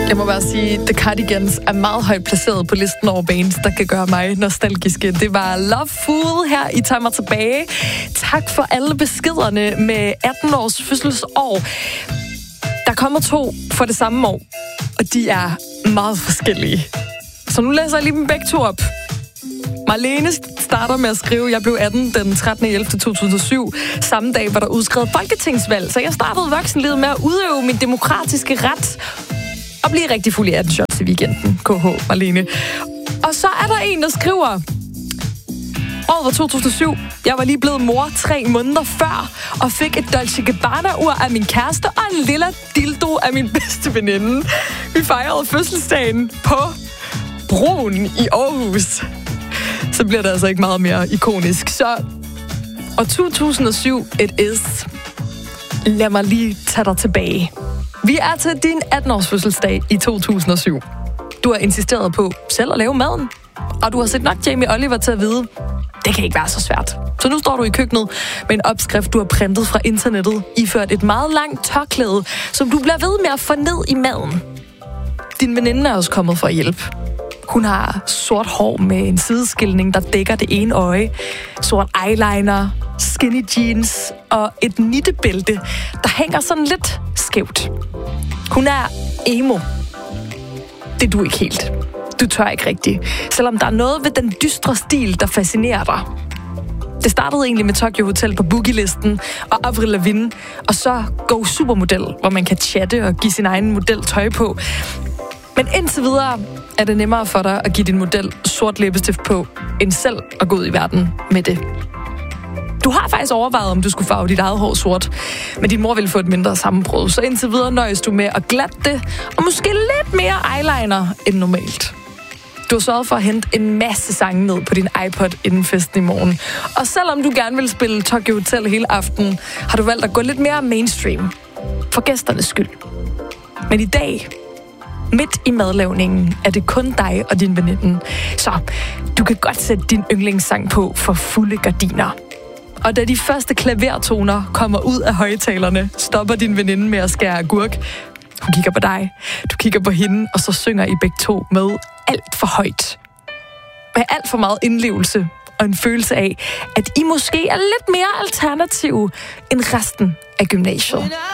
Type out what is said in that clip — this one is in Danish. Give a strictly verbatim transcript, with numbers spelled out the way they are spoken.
Jeg må bare sige, The Cardigans er meget højt placeret på listen over bands, der kan gøre mig nostalgiske. Det var Love Fool her i Tager mig tilbage. Tak for alle beskederne med atten års fødselsår. Der kommer to for det samme år, og de er meget forskellige. Så nu læser jeg lige dem begge to op. Marlene starter med at skrive, jeg blev atten den trettende november to tusind og syv. Samme dag var der udskrevet folketingsvalg, så jeg startede voksenlivet med at udøve min demokratiske ret og blive rigtig fuld i atten shots i weekenden. K H Marlene. Og så er der en, der skriver, året var to tusind og syv. Jeg var lige blevet mor tre måneder før, og fik et Dolce Gabbana-ur af min kæreste og en lille dildo af min bedste veninde. Vi fejrede fødselsdagen på Broen i Aarhus. Så bliver det altså ikke meget mere ikonisk. Så, og to tusind og syv, it is. Lad mig lige tage dig tilbage. Vi er til din atten-års fødselsdag i to tusind og syv. Du har insisteret på selv at lave maden, og du har set nok Jamie Oliver til at vide, det kan ikke være så svært. Så nu står du i køkkenet med en opskrift, du har printet fra internettet, iført et meget langt tørklæde, som du bliver ved med at få ned i maden. Din veninde er også kommet for at hjælpe. Hun har sort hår med en sideskilning, der dækker det ene øje, sort eyeliner, skinny jeans og et nittebælte, der hænger sådan lidt skævt. Hun er emo. Det er du ikke helt. Du tør ikke rigtigt, selvom der er noget ved den dystre stil, der fascinerer dig. Det startede egentlig med Tokyo Hotel på Boogie-listen og Avril Lavigne, og så Go Supermodel, hvor man kan chatte og give sin egen model tøj på. Men indtil videre er det nemmere for dig at give din model sort læbestift på, end selv at gå ud i verden med det. Du har faktisk overvejet, om du skulle farve dit eget hår sort, men din mor ville få et mindre sammenbrud, så indtil videre nøjes du med at glatte det, og måske lidt mere eyeliner end normalt. Du har sørget for at hente en masse sange ned på din iPod inden festen i morgen. Og selvom du gerne vil spille Tokyo Hotel hele aftenen, har du valgt at gå lidt mere mainstream. For gæsternes skyld. Men i dag, midt i madlavningen, er det kun dig og din veninde. Så du kan godt sætte din yndlingssang på for fulde gardiner. Og da de første klavertoner kommer ud af højtalerne, stopper din veninde med at skære agurk. Hun kigger på dig, du kigger på hende, og så synger I begge to med alt for højt. Med alt for meget indlevelse og en følelse af, at I måske er lidt mere alternative end resten af gymnasiet.